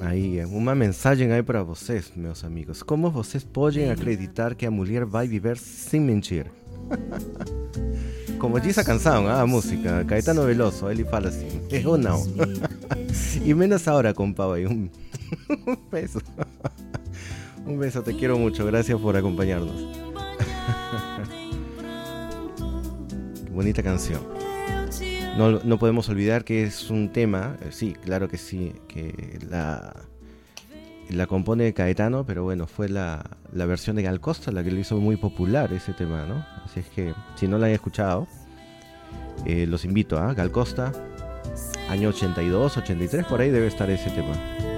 Aí, uma mensagem aí para vocês, meus amigos. Como vocês podem acreditar que a mulher vai viver sem mentir? Como diz a canção, a música, Caetano Veloso, ele fala assim, eu não. E menos ahora, compa, aí, un beso. Un beso, te quiero mucho, gracias por acompañarnos. Qué bonita canción. No podemos olvidar que es un tema, sí, claro que sí, que la compone Caetano, pero bueno, fue la versión de Gal Costa la que le hizo muy popular ese tema, ¿no? Así es que si no la han escuchado, los invito a Gal Costa, año 82, 83, por ahí debe estar ese tema.